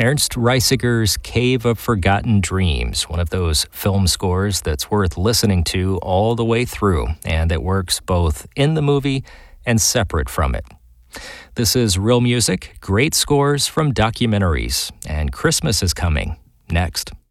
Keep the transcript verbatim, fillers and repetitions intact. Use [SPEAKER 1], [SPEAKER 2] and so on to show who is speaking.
[SPEAKER 1] Ernst Reisiger's Cave of Forgotten Dreams, one of those film scores that's worth listening to all the way through and that works both in the movie and separate from it. This is Real Music, great scores from documentaries, and Christmas is coming next.